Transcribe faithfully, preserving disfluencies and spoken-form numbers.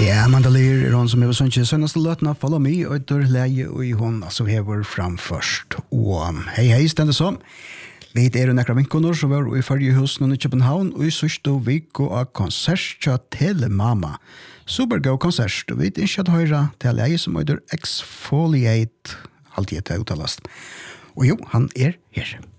Ja, Mandalir er hon som hever sånn ikke sønnaste løtene follow me, og der leie og i hon altså hever framførst. Og hei, hei, stende som. Vi er jo nekkert vinkoner som var i førje hus nå i København, og i sørste viko av konsert til Telemama. Supergå konsert, og vi er ikke at høyre til leie som heter Exfoliate, alltid etter uttalast. Og jo, han er her.